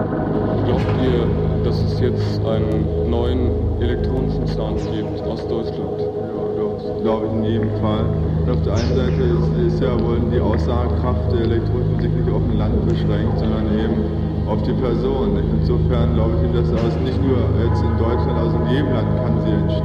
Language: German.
Glaubt ihr, dass es jetzt einen neuen elektronischen Sound gibt aus Deutschland? Ja, doch, glaube ich in jedem Fall. Und auf der einen Seite ist ja wohl die Aussagekraft der elektronischen Musik nicht auf ein Land beschränkt, sondern eben auf die Person. Insofern glaube ich, dass aus nicht nur jetzt in Deutschland, also in jedem Land kann sie entstehen.